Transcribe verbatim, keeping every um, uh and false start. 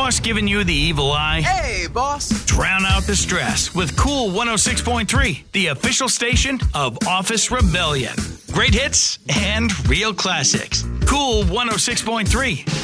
Boss giving you the evil eye? Hey, boss. Drown out the stress with Cool one oh six point three, the official station of Office Rebellion. Great hits and real classics. Cool one oh six point three.